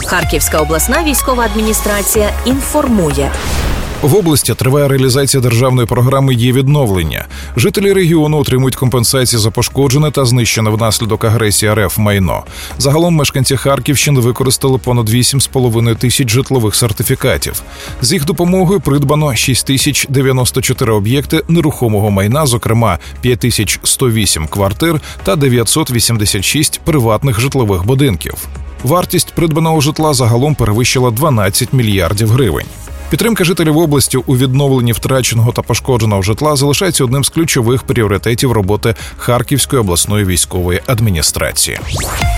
Харківська обласна військова адміністрація інформує. В області триває реалізація державної програми «Є відновлення». Жителі регіону отримують компенсації за пошкоджене та знищене внаслідок агресії РФ майно. Загалом мешканці Харківщини використали понад 8,5 тисяч житлових сертифікатів. З їх допомогою придбано 6094 об'єкти нерухомого майна, зокрема 5108 квартир та 986 приватних житлових будинків. Вартість придбаного житла загалом перевищила 12 мільярдів гривень. Підтримка жителів області у відновленні втраченого та пошкодженого житла залишається одним з ключових пріоритетів роботи Харківської обласної військової адміністрації.